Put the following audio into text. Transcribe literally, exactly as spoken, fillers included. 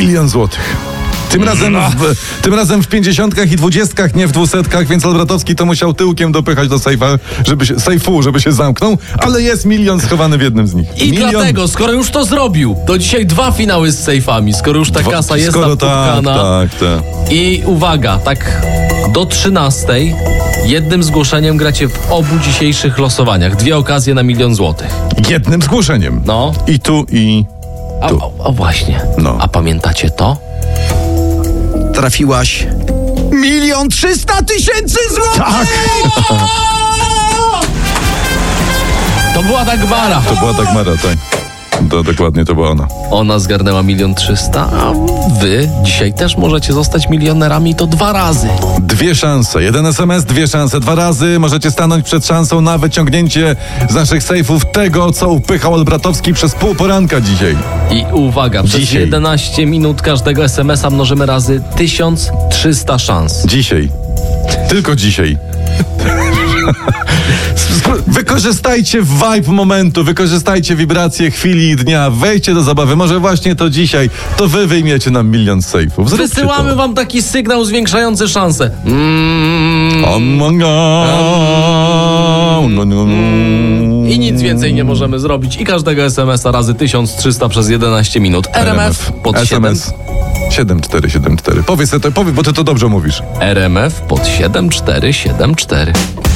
Milion złotych. Tym razem, w, tym razem w pięćdziesiątkach i dwudziestkach, nie w dwusetkach, więc Olbratowski to musiał tyłkiem dopychać do sejfa, żeby się, sejfu, żeby się zamknął, ale jest milion schowany w jednym z nich. I milion... dlatego, skoro już to zrobił, to dzisiaj dwa finały z sejfami, skoro już ta Dwa, kasa jest skoro napukana. tak, tak, tak. I uwaga, tak do trzynastej jednym zgłoszeniem gracie w obu dzisiejszych losowaniach. Dwie okazje na milion złotych. Jednym zgłoszeniem. No. I tu, i A, tu. o, o właśnie. No. A pamiętacie to? Trafiłaś milion trzysta tysięcy złotych! Tak! To była Dagmara. To była Dagmara, tak. To dokładnie to była ona. Ona zgarnęła milion trzysta, a wy dzisiaj też możecie zostać milionerami, to dwa razy. Dwie szanse. Jeden es em es, dwie szanse. Dwa razy możecie stanąć przed szansą na wyciągnięcie z naszych sejfów tego, co upychał Olbratowski przez pół poranka dzisiaj. I uwaga, przez Dzisiaj. jedenaście minut każdego es em es a mnożymy razy tysiąc trzysta szans. Dzisiaj. Tylko dzisiaj. Wykorzystajcie vibe momentu, wykorzystajcie wibracje chwili i dnia, wejdźcie do zabawy, może właśnie to dzisiaj, to wy wyjmiecie nam milion sejfów. Zróbcie Wysyłamy to. wam taki sygnał zwiększający szanse. Mm. I nic więcej nie możemy zrobić. I każdego es em es a razy tysiąc trzysta przez jedenaście minut. er em ef pod es em siedem. es siedem cztery siedem cztery. Powiedz to, powiedz, bo ty to dobrze mówisz. er em ef pod siedem cztery siedem cztery.